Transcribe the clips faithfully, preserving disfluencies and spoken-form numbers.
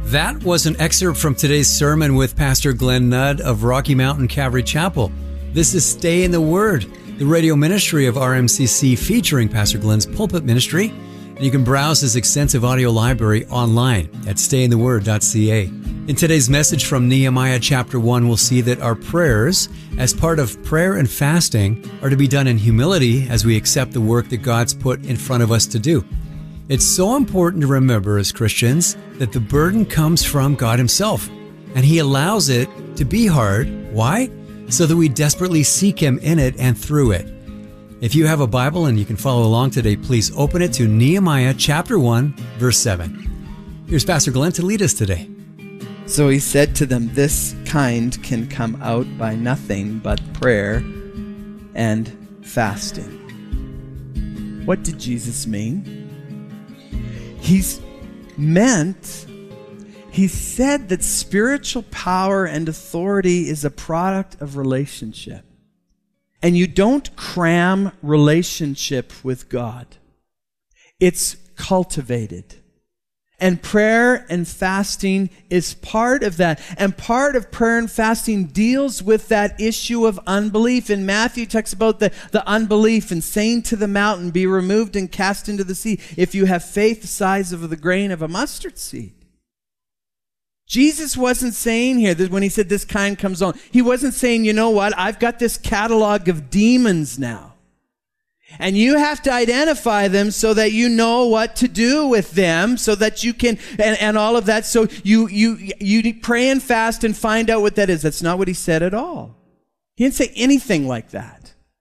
That was an excerpt from today's sermon with Pastor Glenn Nudd of Rocky Mountain Calvary Chapel. This is Stay in the Word, the radio ministry of R M C C featuring Pastor Glenn's pulpit ministry. And you can browse his extensive audio library online at stay in the word dot c a. In today's message from Nehemiah chapter one, we'll see that our prayers, as part of prayer and fasting, are to be done in humility as we accept the work that God's put in front of us to do. It's so important to remember as Christians that the burden comes from God Himself, and He allows it to be hard. Why? So that we desperately seek Him in it and through it. If you have a Bible and you can follow along today, please open it to Nehemiah chapter one, verse seven. Here's Pastor Glenn to lead us today. So he said to them, "This kind can come out by nothing but prayer and fasting." What did Jesus mean? He's meant, he said that spiritual power and authority is a product of relationship. And you don't cram relationship with God. It's cultivated. And prayer and fasting is part of that. And part of prayer and fasting deals with that issue of unbelief. In Matthew, it talks about the, the unbelief and saying to the mountain, "Be removed and cast into the sea," if you have faith the size of the grain of a mustard seed. Jesus wasn't saying here that when he said this kind comes on, he wasn't saying, you know what, I've got this catalog of demons now. And you have to identify them so that you know what to do with them, so that you can, and, and all of that. So you, you, you pray and fast and find out what that is. That's not what he said at all. He didn't say anything like that.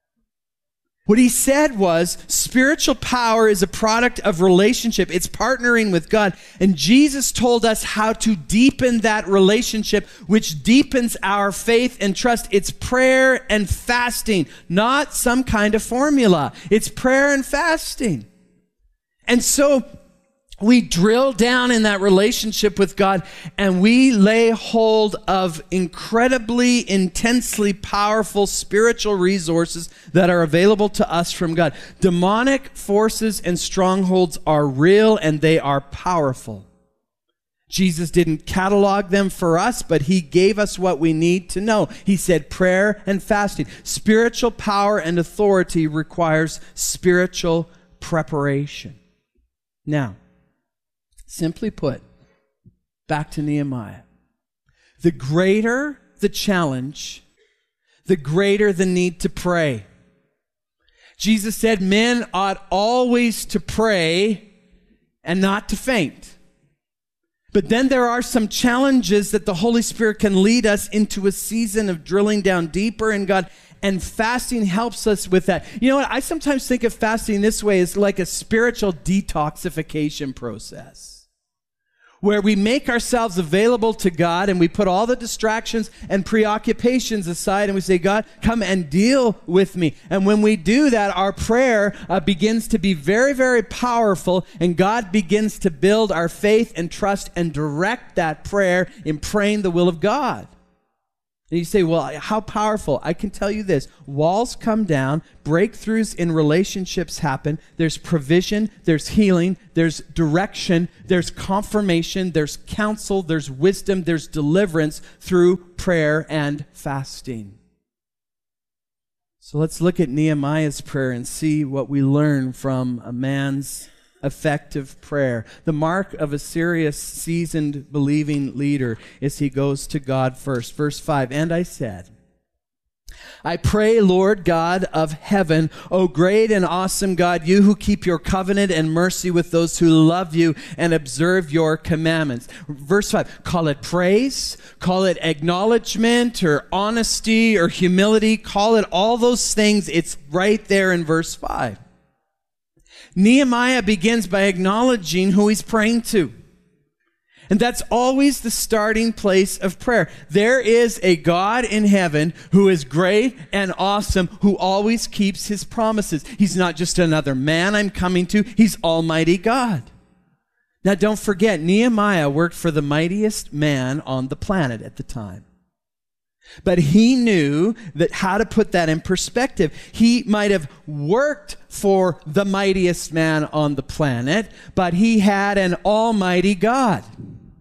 What he said was spiritual power is a product of relationship. It's partnering with God. And Jesus told us how to deepen that relationship, which deepens our faith and trust. It's prayer and fasting, not some kind of formula. It's prayer and fasting. And so we drill down in that relationship with God, and we lay hold of incredibly, intensely powerful spiritual resources that are available to us from God. Demonic forces and strongholds are real, and they are powerful. Jesus didn't catalog them for us, but He gave us what we need to know. He said prayer and fasting. Spiritual power and authority requires spiritual preparation. Now, simply put, back to Nehemiah. The greater the challenge, the greater the need to pray. Jesus said men ought always to pray and not to faint. But then there are some challenges that the Holy Spirit can lead us into a season of drilling down deeper in God, and fasting helps us with that. You know what? I sometimes think of fasting this way as like a spiritual detoxification process, where we make ourselves available to God and we put all the distractions and preoccupations aside and we say, "God, come and deal with me." And when we do that, our prayer uh, begins to be very, very powerful, and God begins to build our faith and trust and direct that prayer in praying the will of God. And you say, "Well, how powerful?" I can tell you this. Walls come down, breakthroughs in relationships happen, there's provision, there's healing, there's direction, there's confirmation, there's counsel, there's wisdom, there's deliverance through prayer and fasting. So let's look at Nehemiah's prayer and see what we learn from a man's effective prayer. The mark of a serious, seasoned, believing leader is he goes to God first. Verse five, "And I said, I pray, Lord God of heaven, O great and awesome God, you who keep your covenant and mercy with those who love you and observe your commandments." Verse five, call it praise, call it acknowledgement or honesty or humility, call it all those things. It's right there in verse five. Nehemiah begins by acknowledging who he's praying to. And that's always the starting place of prayer. There is a God in heaven who is great and awesome, who always keeps his promises. He's not just another man I'm coming to. He's Almighty God. Now don't forget, Nehemiah worked for the mightiest man on the planet at the time. But he knew that how to put that in perspective. He might have worked for the mightiest man on the planet, but he had an almighty God.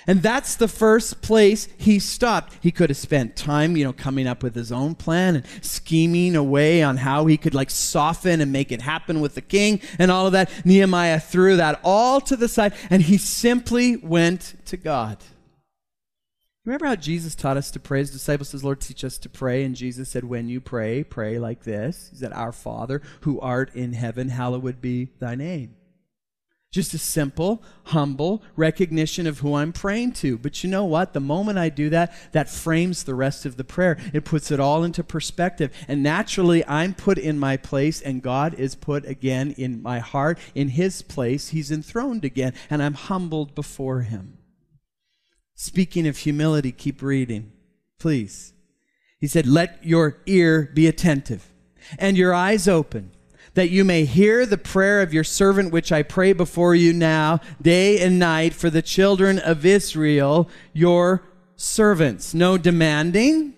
And that's the first place he stopped. He could have spent time, you know, coming up with his own plan and scheming away on how he could like soften and make it happen with the king and all of that. Nehemiah threw that all to the side and he simply went to God. Remember how Jesus taught us to pray? His disciples says, Lord, teach us to pray. And Jesus said, when you pray, pray like this. He said, our Father who art in heaven, hallowed be thy name. Just a simple, humble recognition of who I'm praying to. But you know what? The moment I do that, that frames the rest of the prayer. It puts it all into perspective. And naturally, I'm put in my place, and God is put again in my heart. In his place, he's enthroned again, and I'm humbled before him. Speaking of humility, keep reading, please. He said, let your ear be attentive and your eyes open, that you may hear the prayer of your servant, which I pray before you now, day and night, for the children of Israel, your servants. No demanding,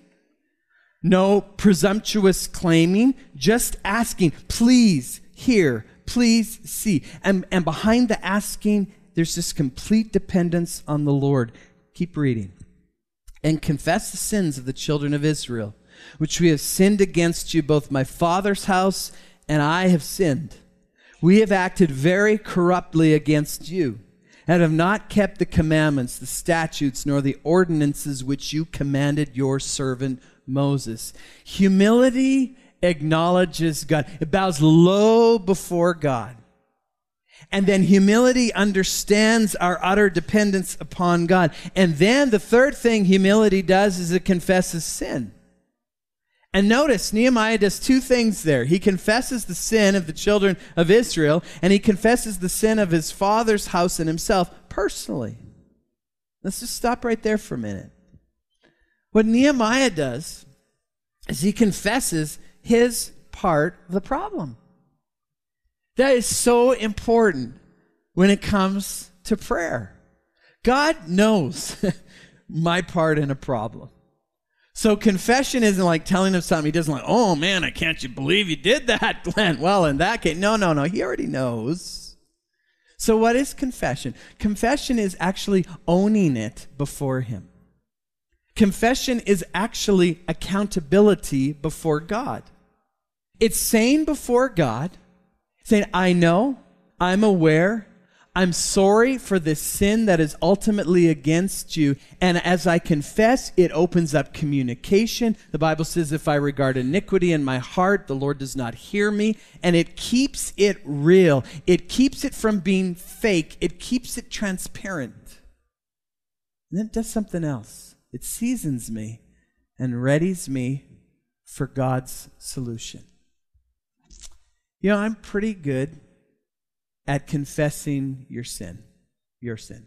no presumptuous claiming, just asking, please hear, please see. And, and behind the asking, there's this complete dependence on the Lord. Keep reading. And confess the sins of the children of Israel, which we have sinned against you, both my father's house and I have sinned. We have acted very corruptly against you, and have not kept the commandments, the statutes, nor the ordinances which you commanded your servant Moses. Humility acknowledges God. It bows low before God. And then humility understands our utter dependence upon God. And then the third thing humility does is it confesses sin. And notice, Nehemiah does two things there. He confesses the sin of the children of Israel, and he confesses the sin of his father's house and himself personally. Let's just stop right there for a minute. What Nehemiah does is he confesses his part of the problem. That is so important when it comes to prayer. God knows my part in a problem. So confession isn't like telling him something. He doesn't like, oh man, I can't you believe you did that, Glenn. Well, in that case, no, no, no. He already knows. So what is confession? Confession is actually owning it before him. Confession is actually accountability before God. It's saying before God, saying, I know, I'm aware, I'm sorry for this sin that is ultimately against you. And as I confess, it opens up communication. The Bible says, if I regard iniquity in my heart, the Lord does not hear me. And it keeps it real. It keeps it from being fake. It keeps it transparent. And then it does something else. It seasons me and readies me for God's solution. You know, I'm pretty good at confessing your sin, your sin.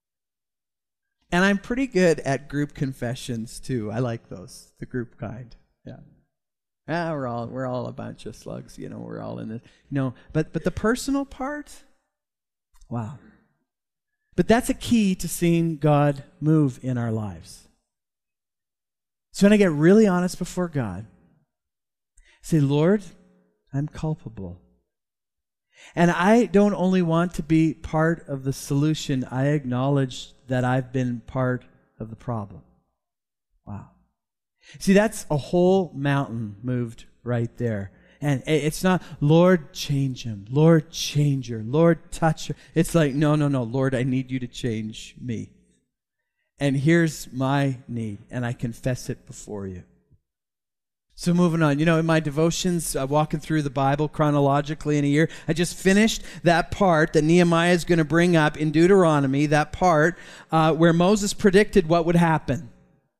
And I'm pretty good at group confessions too. I like those, the group kind. Yeah. Ah, we're all we're all a bunch of slugs, you know, we're all in it. No, but but the personal part, wow. But that's a key to seeing God move in our lives. So when I get really honest before God, say, Lord, I'm culpable. And I don't only want to be part of the solution, I acknowledge that I've been part of the problem. Wow. See, that's a whole mountain moved right there. And it's not, Lord, change him. Lord, change her. Lord, touch her. It's like, no, no, no. Lord, I need you to change me. And here's my need, and I confess it before you. So moving on, you know, in my devotions, uh, walking through the Bible chronologically in a year, I just finished that part that Nehemiah is going to bring up in Deuteronomy, that part uh, where Moses predicted what would happen.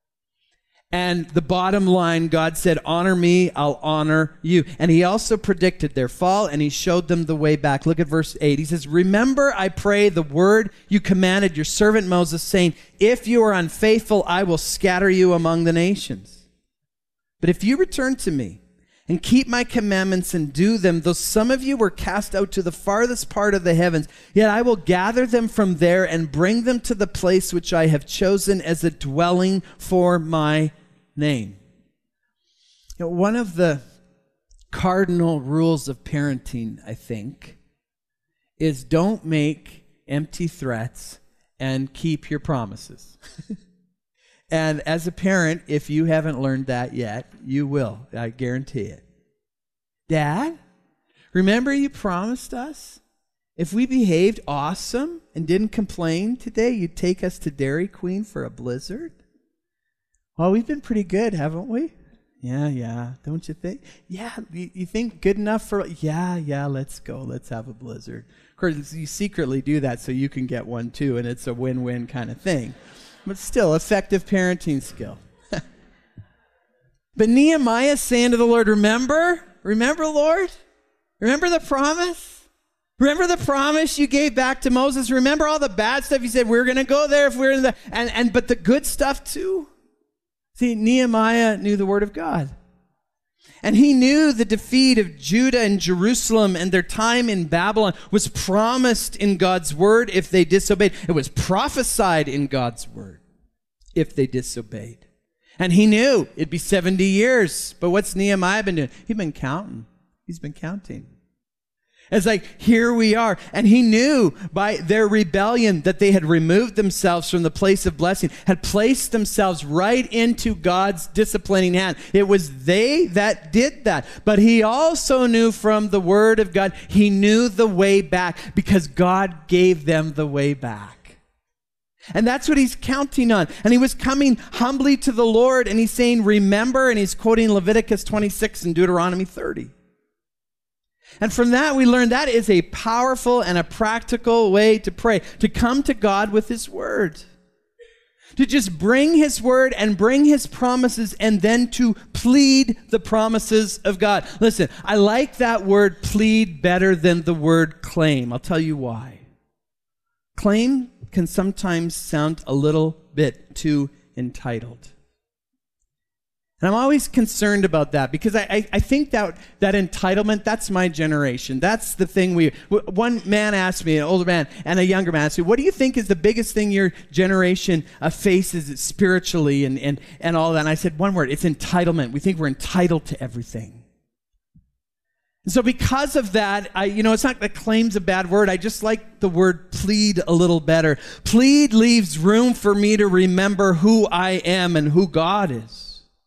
And the bottom line, God said, honor me, I'll honor you. And he also predicted their fall, and he showed them the way back. Look at verse eight. He says, remember, I pray, the word you commanded your servant Moses, saying, if you are unfaithful, I will scatter you among the nations. But if you return to me and keep my commandments and do them, though some of you were cast out to the farthest part of the heavens, yet I will gather them from there and bring them to the place which I have chosen as a dwelling for my name. You know, one of the cardinal rules of parenting, I think, is don't make empty threats and keep your promises. And as a parent, if you haven't learned that yet, you will. I guarantee it. Dad, remember you promised us if we behaved awesome and didn't complain today, you'd take us to Dairy Queen for a blizzard? Well, we've been pretty good, haven't we? Yeah, yeah. Don't you think? Yeah, you, you think good enough for... Yeah, yeah, let's go. Let's have a blizzard. Of course, you secretly do that so you can get one too, and it's a win-win kind of thing. But still, effective parenting skill. But Nehemiah's saying to the Lord, remember? Remember, Lord? Remember the promise? Remember the promise you gave back to Moses? Remember all the bad stuff you said, we're going to go there if we're in the... And, and but the good stuff too? See, Nehemiah knew the word of God. And he knew the defeat of Judah and Jerusalem and their time in Babylon was promised in God's word if they disobeyed. It was prophesied in God's word if they disobeyed. And he knew it'd be seventy years. But what's Nehemiah been doing? He's been counting. He's been counting. It's like, here we are. And he knew by their rebellion that they had removed themselves from the place of blessing, had placed themselves right into God's disciplining hand. It was they that did that. But he also knew from the word of God, he knew the way back because God gave them the way back. And that's what he's counting on. And he was coming humbly to the Lord and he's saying, remember, and he's quoting Leviticus twenty-six and Deuteronomy thirty. And from that, we learned that is a powerful and a practical way to pray, to come to God with his word, to just bring his word and bring his promises and then to plead the promises of God. Listen, I like that word plead better than the word claim. I'll tell you why. Claim can sometimes sound a little bit too entitled. And I'm always concerned about that because I, I, I think that that entitlement, that's my generation. That's the thing we... One man asked me, an older man and a younger man asked me, what do you think is the biggest thing your generation uh, faces spiritually and, and, and all that? And I said, one word, it's entitlement. We think we're entitled to everything. And so because of that, I, you know, it's not that claim's a bad word. I just like the word plead a little better. Plead leaves room for me to remember who I am and who God is.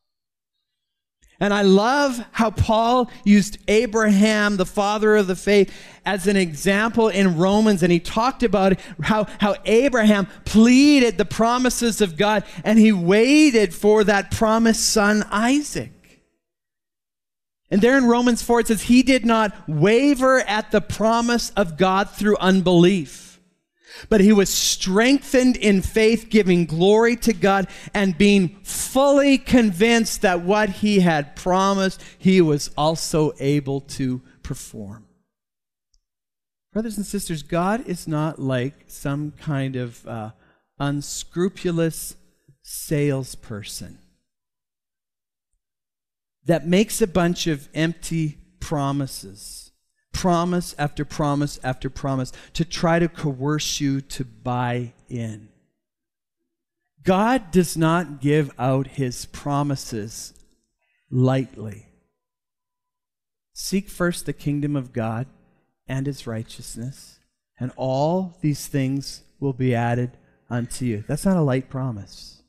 And I love how Paul used Abraham, the father of the faith, as an example in Romans. And he talked about how, how Abraham pleaded the promises of God and he waited for that promised son, Isaac. And there in Romans four, it says, he did not waver at the promise of God through unbelief. But he was strengthened in faith, giving glory to God and being fully convinced that what he had promised, he was also able to perform. Brothers and sisters, God is not like some kind of uh, unscrupulous salesperson that makes a bunch of empty promises. Promise after promise after promise to try to coerce you to buy in. God does not give out his promises lightly. Seek first the kingdom of God and his righteousness, and all these things will be added unto you. That's not a light promise.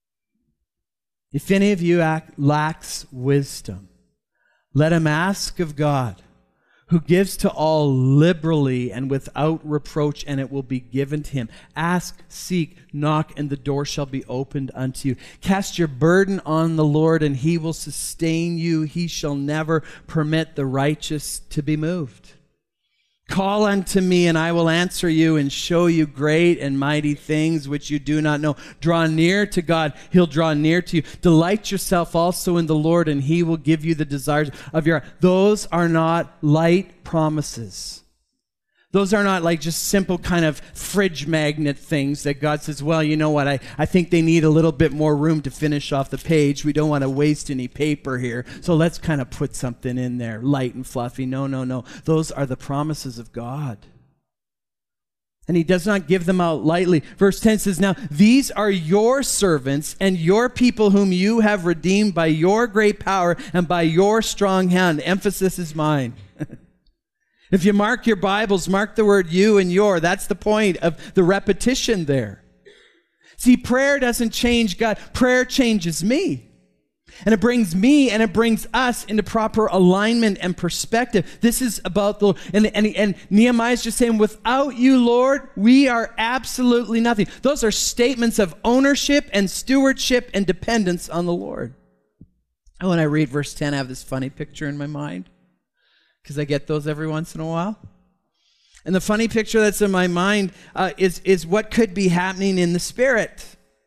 If any of you act, lacks wisdom, let him ask of God, who gives to all liberally and without reproach, and it will be given to him. Ask, seek, knock, and the door shall be opened unto you. Cast your burden on the Lord, and he will sustain you. He shall never permit the righteous to be moved. Call unto me, and I will answer you and show you great and mighty things which you do not know. Draw near to God, he'll draw near to you. Delight yourself also in the Lord, and he will give you the desires of your heart. Those are not light promises. Those are not like just simple kind of fridge magnet things that God says, well, you know what, I, I think they need a little bit more room to finish off the page. We don't want to waste any paper here. So let's kind of put something in there, light and fluffy. No, no, no. Those are the promises of God. And he does not give them out lightly. Verse ten says, now these are your servants and your people whom you have redeemed by your great power and by your strong hand. Emphasis is mine. If you mark your Bibles, mark the word you and your. That's the point of the repetition there. See, prayer doesn't change God. Prayer changes me. And it brings me and it brings us into proper alignment and perspective. This is about the, and, and, and Nehemiah is just saying, without you, Lord, we are absolutely nothing. Those are statements of ownership and stewardship and dependence on the Lord. And when I read verse ten, I have this funny picture in my mind, because I get those every once in a while. And the funny picture that's in my mind uh, is, is what could be happening in the Spirit.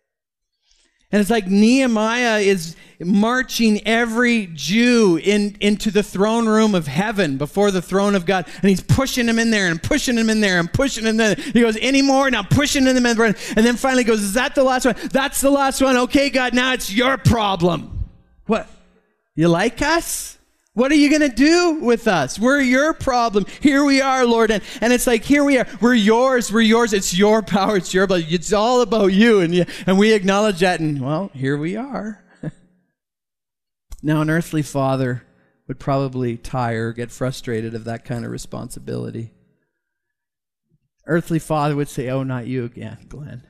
And it's like Nehemiah is marching every Jew in, into the throne room of heaven before the throne of God. And he's pushing them in there and pushing them in there and pushing them in there. He goes, any more? Now pushing them in there. And then finally goes, is that the last one? That's the last one. Okay, God, now it's your problem. What? You like us? What are you going to do with us? We're your problem. Here we are, Lord. And, and it's like, here we are. We're yours. We're yours. It's your power. It's your blood. It's all about you. And, you, and we acknowledge that. And, well, here we are. Now, an earthly father would probably tire, get frustrated of that kind of responsibility. Earthly father would say, oh, not you again, Glenn.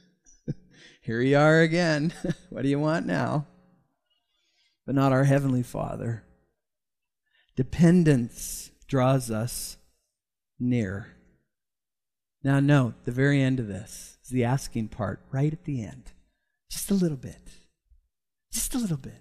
Here you are again. What do you want now? But not our Heavenly Father. Dependence draws us near. Now note, the very end of this is the asking part, right at the end. Just a little bit. Just a little bit.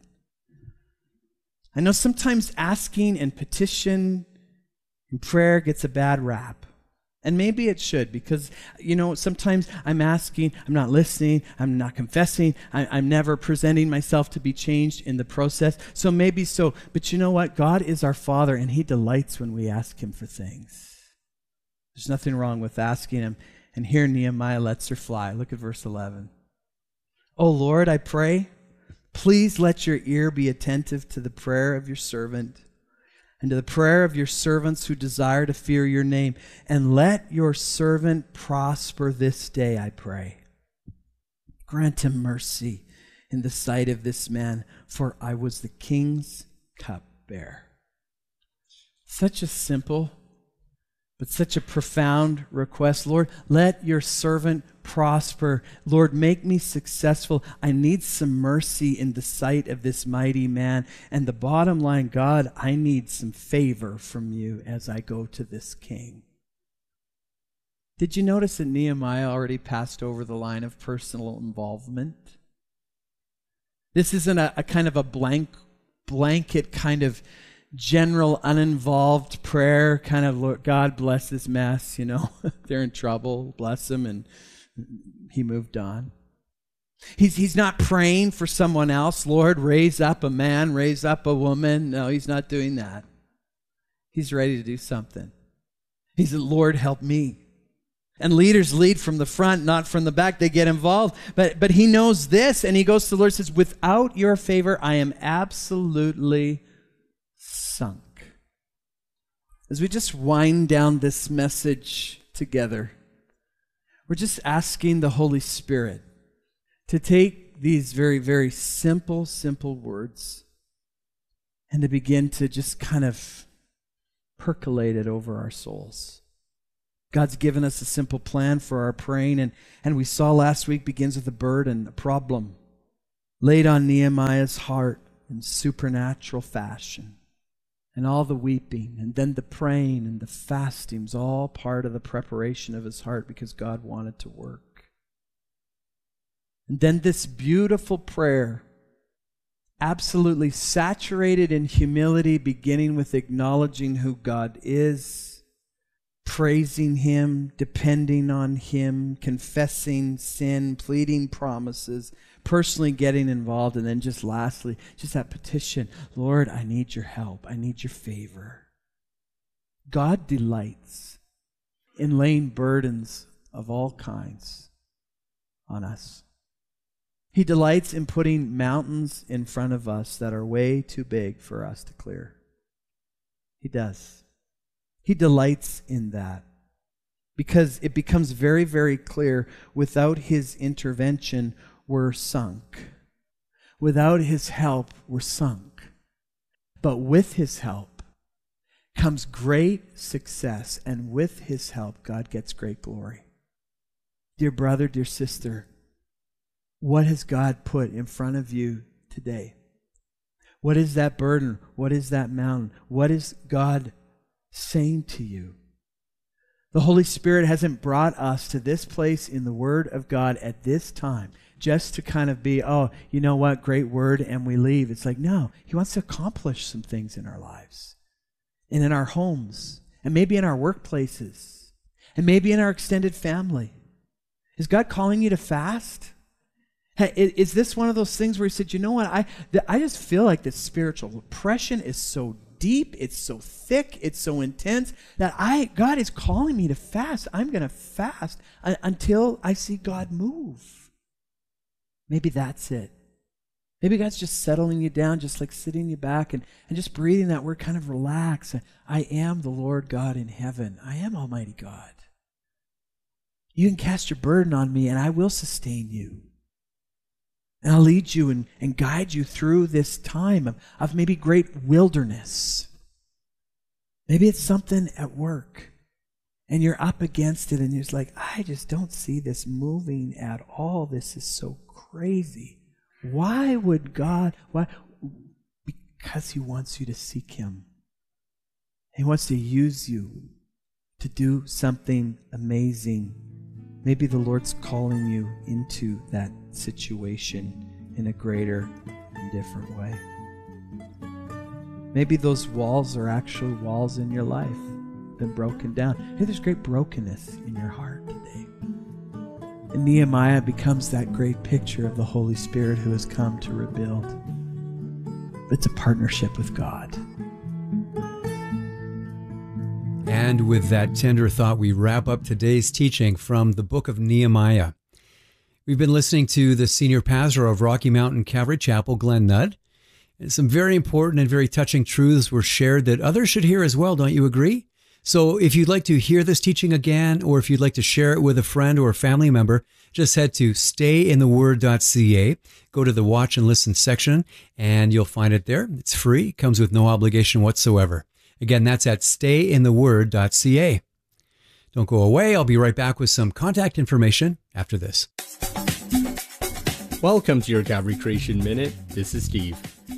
I know sometimes asking and petition and prayer gets a bad rap. And maybe it should, because, you know, sometimes I'm asking, I'm not listening, I'm not confessing, I, I'm never presenting myself to be changed in the process. So maybe so. But you know what? God is our Father, and He delights when we ask Him for things. There's nothing wrong with asking Him. And here Nehemiah lets her fly. Look at verse eleven. Oh Lord, I pray, please let your ear be attentive to the prayer of your servant and to the prayer of your servants who desire to fear your name. And let your servant prosper this day, I pray. Grant him mercy in the sight of this man, for I was the king's cupbearer. Such a simple, but such a profound request. Lord, let your servant prosper. Lord, make me successful. I need some mercy in the sight of this mighty man. And the bottom line, God, I need some favor from you as I go to this king. Did you notice that Nehemiah already passed over the line of personal involvement? This isn't a, a kind of a blank, blanket kind of general uninvolved prayer, kind of, Lord, God bless this mess, you know. They're in trouble, bless them, and he moved on. He's, he's not praying for someone else. Lord, raise up a man, raise up a woman. No, he's not doing that. He's ready to do something. He said, Lord, help me. And leaders lead from the front, not from the back. They get involved. But, but he knows this, and he goes to the Lord and says, without your favor, I am absolutely sunk. As we just wind down this message together, we're just asking the Holy Spirit to take these very, very simple, simple words and to begin to just kind of percolate it over our souls. God's given us a simple plan for our praying, and, and we saw last week begins with a burden, a problem laid on Nehemiah's heart in supernatural fashion. And all the weeping, and then the praying and the fasting was all part of the preparation of his heart because God wanted to work. And then this beautiful prayer, absolutely saturated in humility, beginning with acknowledging who God is, praising Him, depending on Him, confessing sin, pleading promises, personally getting involved, and then just lastly, just that petition, Lord, I need your help. I need your favor. God delights in laying burdens of all kinds on us. He delights in putting mountains in front of us that are way too big for us to clear. He does. He delights in that because it becomes very, very clear without His intervention, we're sunk. Without His help, we're sunk. But with His help comes great success, and with his help, God gets great glory. Dear brother, dear sister, what has God put in front of you today? What is that burden? What is that mountain? What is God saying to you? The Holy Spirit hasn't brought us to this place in the Word of God at this time just to kind of be, oh, you know what, great word, and we leave. It's like, no, He wants to accomplish some things in our lives and in our homes and maybe in our workplaces and maybe in our extended family. Is God calling you to fast? Hey, is this one of those things where He said, you know what, I, I just feel like this spiritual oppression is so deep, it's so thick, it's so intense that I God is calling me to fast. I'm going to fast until I see God move. Maybe that's it. Maybe God's just settling you down, just like sitting you back and, and just breathing that word, kind of relax. I am the Lord God in heaven. I am Almighty God. You can cast your burden on me and I will sustain you. And I'll lead you and, and guide you through this time of, of maybe great wilderness. Maybe it's something at work and you're up against it and you're just like, I just don't see this moving at all. This is so crazy. Why would God? Why? Because He wants you to seek Him. He wants to use you to do something amazing. Maybe the Lord's calling you into that situation in a greater and different way. Maybe those walls are actually walls in your life, been broken down. Maybe there's great brokenness in your heart today. And Nehemiah becomes that great picture of the Holy Spirit who has come to rebuild. It's a partnership with God. And with that tender thought, we wrap up today's teaching from the book of Nehemiah. We've been listening to the senior pastor of Rocky Mountain Calvary Chapel, Glenn Nudd. And some very important and very touching truths were shared that others should hear as well, don't you agree? So if you'd like to hear this teaching again, or if you'd like to share it with a friend or a family member, just head to stay in the word dot c a, go to the watch and listen section, and you'll find it there. It's free, comes with no obligation whatsoever. Again, that's at stay in the word dot c a. Don't go away. I'll be right back with some contact information after this. Welcome to your Calvary Creation Minute. This is Steve.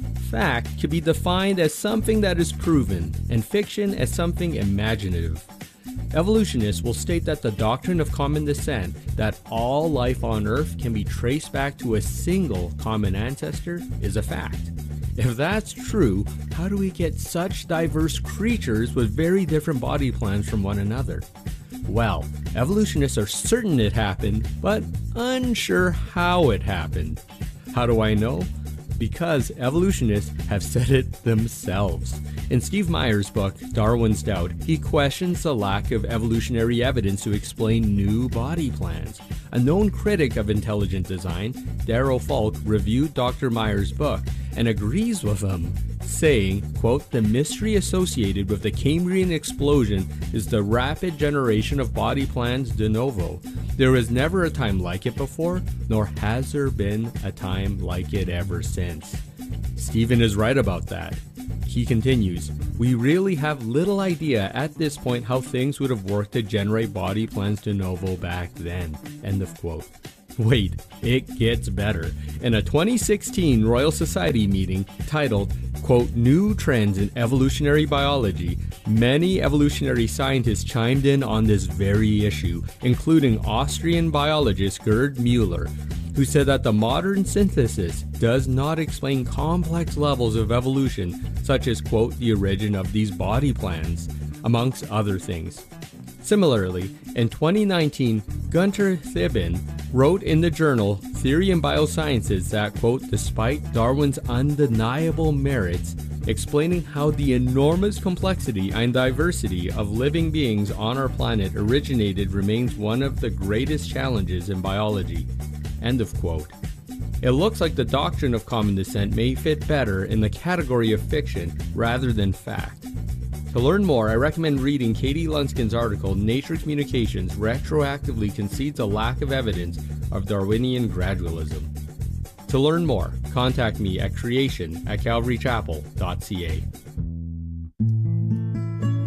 Fact can be defined as something that is proven, and fiction as something imaginative. Evolutionists will state that the doctrine of common descent, that all life on Earth can be traced back to a single common ancestor, is a fact. If that's true, how do we get such diverse creatures with very different body plans from one another? Well, evolutionists are certain it happened, but unsure how it happened. How do I know? Because evolutionists have said it themselves. In Steve Meyer's book, Darwin's Doubt, he questions the lack of evolutionary evidence to explain new body plans. A known critic of intelligent design, Darrell Falk, reviewed Doctor Meyer's book and agrees with him, saying, quote, "The mystery associated with the Cambrian explosion is the rapid generation of body plans de novo. There was never a time like it before, nor has there been a time like it ever since." Stephen is right about that. He continues, "We really have little idea at this point how things would have worked to generate body plans de novo back then." End of quote. Wait, it gets better. In a twenty sixteen Royal Society meeting titled, quote, "New Trends in Evolutionary Biology," many evolutionary scientists chimed in on this very issue, including Austrian biologist Gerd Mueller, who said that the modern synthesis does not explain complex levels of evolution, such as, quote, "the origin of these body plans," amongst other things. Similarly, in twenty nineteen, Gunter Thieben wrote in the journal Theory in Biosciences that, quote, "despite Darwin's undeniable merits, explaining how the enormous complexity and diversity of living beings on our planet originated remains one of the greatest challenges in biology." End of quote. It looks like the doctrine of common descent may fit better in the category of fiction rather than fact. To learn more, I recommend reading Katie Lunskin's article, "Nature Communications Retroactively Concedes a Lack of Evidence of Darwinian Gradualism." To learn more, contact me at creation at calvary chapel dot c a.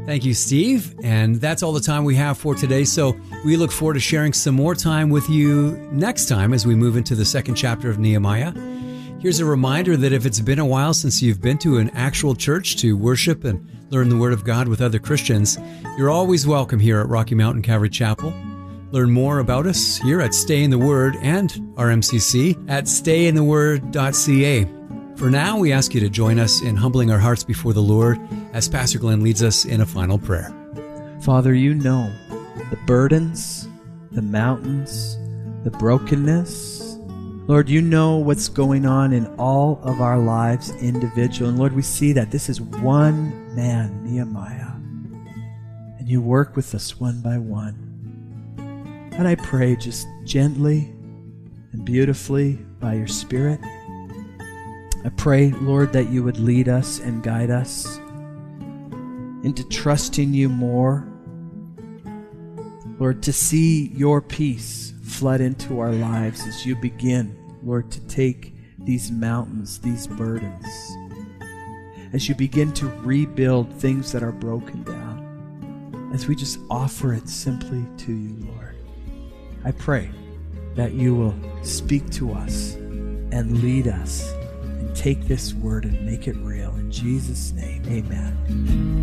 Thank you, Steve. And that's all the time we have for today. So we look forward to sharing some more time with you next time as we move into the second chapter of Nehemiah. Here's a reminder that if it's been a while since you've been to an actual church to worship and learn the Word of God with other Christians, you're always welcome here at Rocky Mountain Calvary Chapel. Learn more about us here at Stay in the Word and R M C C at stay in the word dot c a. For now, we ask you to join us in humbling our hearts before the Lord as Pastor Glenn leads us in a final prayer. Father, you know the burdens, the mountains, the brokenness. Lord, you know what's going on in all of our lives individual. And Lord, we see that this is one man, Nehemiah. And you work with us one by one. And I pray just gently and beautifully by your Spirit. I pray, Lord, that you would lead us and guide us into trusting you more. Lord, to see your peace flood into our lives as you begin, Lord, to take these mountains, these burdens, as you begin to rebuild things that are broken down, as we just offer it simply to you, Lord. I pray that you will speak to us and lead us and take this word and make it real. In Jesus' name, amen.